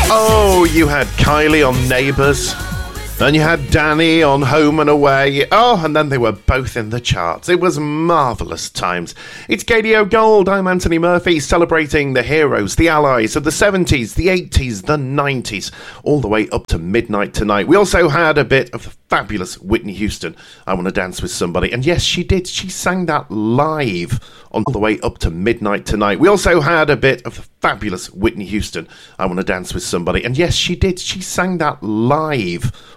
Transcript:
Oh, you had Kylie on Neighbours. And you had Danny on Home and Away. Oh, and then they were both in the charts. It was marvellous times. It's KDO Gold. I'm Anthony Murphy, celebrating the heroes, the allies of the 70s, the 80s, the 90s, all the way up to midnight tonight. We also had a bit of the fabulous Whitney Houston, I Want to Dance with Somebody. And yes, she did. She sang that live on the way up to midnight tonight. We also had a bit of the fabulous Whitney Houston, I Want to Dance with Somebody. And yes, she did. She sang that live